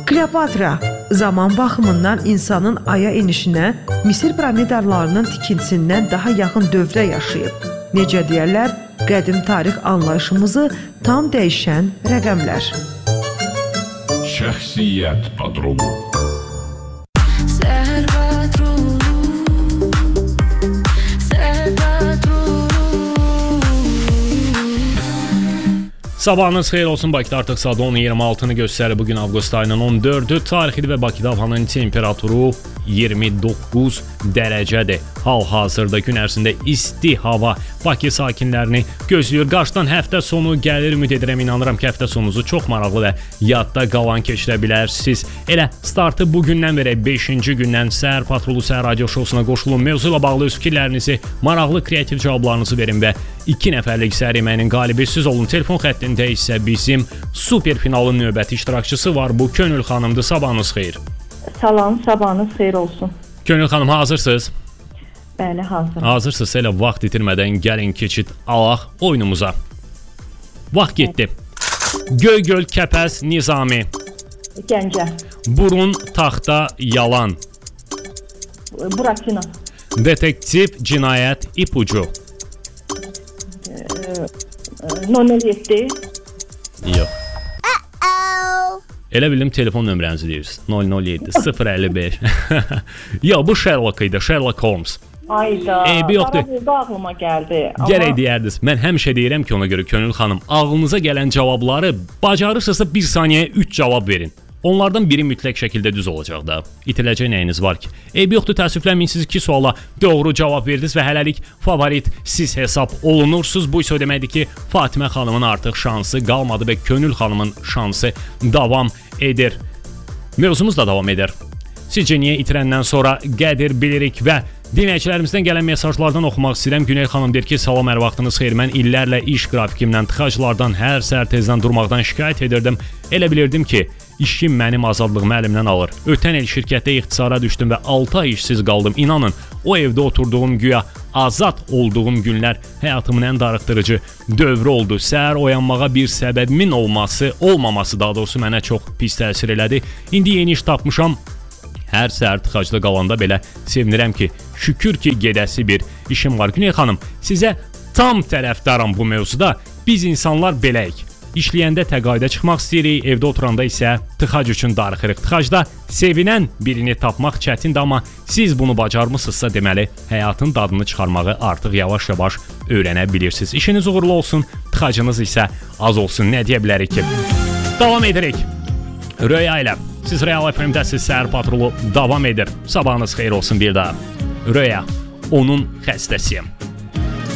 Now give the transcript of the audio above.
Kleopatra zaman baxımından insanın aya enişinə Misir piramidalarının tikintisindən daha yaxın dövrə yaşayıb. Necə deyərlər, qədim tarix anlayışımızı tam dəyişən rəqəmlər. Şəxsiyyət patronu. Sabahınız xeyir olsun. Bakıda artıq saat 10:26-nı göstərir. Bugün avqust ayının 14-ü tarixidir və Bakıda havanın temperaturu 29 dərəcədir. Hal-hazırda gün ərzində isti hava Bakı sakinlərini gözləyir. Qarşıdan həftə sonu gəlir, ümid edirəm, inanıram ki, həftə sonunuzu çox maraqlı və yadda qalan keçirə bilərsiniz. Elə startı bugündən verək 5-ci gündən Səhər Patrolu Səhər Radio Şousuna qoşulun. Mövzu ilə bağlı öz fikirlərinizi, maraqlı kreativ cavablarınızı verin və 2 nəfərlik səhər yeməyinin qalibi siz olun. Telefon xəttində isə bizim super finalın növbəti iştirakçısı var. Bu Könül xanımdır. Sabahınız xeyir. Salam, sabahınız xeyir olsun. Könül xanım, hazırsınız? Bəli, hazırım. Hazırsınız, elə vaxt itirmədən gəlin keçid alaq oyunumuza. Vaxt getdi. Göygöl, Kəpəz, Nizami. Gəncə. Burun, taxta, yalan. Buratino. Detektiv, cinayət, ipucu. Nömrə 7. Yox. Elə bildim telefon nömrənizi deyirsiniz. 007 055. Yox, bu Sherlock idi, Sherlock Holmes. Ayda. Eybi yoxdur. Arada ağlıma gəldi. Gərək deyərdiniz. Mən həmişə deyirəm ki, ona görə Könül xanım, ağlınıza gələn cavabları bacarırsınızsa 1 saniyəyə 3 cavab verin. Onlardan biri mütləq şəkildə düz olacaq da. İtiləcək nəyiniz var ki? Eybi yoxdur, təəssüflənməyin, siz 2 suala doğru cavab verdiniz və hələlik favorit siz hesab olunursunuz. Bu isə o deməkdir ki, Fatimə xanımın artıq şansı qalmadı və Könül xanımın şansı davam edir. Mövzumuz da davam edir. Sizcə niyə itirəndən sonra qədir bilirik və dinləyicilərimizdən gələn mesajlardan oxumaq istəyirəm. Güney xanım deyir ki, salam, hər vaxtınız xeyir. Mən illərlə iş qrafikimdən, tıxaclardan, hər səhər tezdən durmaqdan şikayət edirdim. Elə bilirdim ki, işim mənim azadlığımı əlimdən alır. Ötən il şirkətdə ixtisara düşdüm və 6 ay işsiz qaldım. İnanın, o evdə oturduğum güya azad olduğum günlər həyatımın ən darıxdırıcı dövrü oldu. Səhər oyanmağa bir səbəbimin olmaması daha doğrusu mənə çox pis təsir elədi. İndi yeni iş tapmışam. Hər səhər tıxacda qalanda belə sevinirəm ki, şükür ki, gedəsi bir işim var. Güney xanım, sizə tam tərəfdaram bu mövzuda. Biz insanlar beləyik. İşləyəndə təqaüdə çıxmaq istəyirik, evdə oturanda isə tıxac üçün darıxırıq. Tıxacda sevinən birini tapmaq çətindir, amma siz bunu bacarmısınızsa deməli, həyatın dadını çıxarmağı artıq yavaş-yavaş öyrənə bilirsiniz. İşiniz uğurlu olsun, tıxacınız isə az olsun. Nə deyə bilərik ki? Davam edirik. Röya ilə. Siz Real FM-dəsiz, Səhər Patrolu davam edir. Sabahınız xeyir olsun bir daha. Röya, onun xəstəsiyəm.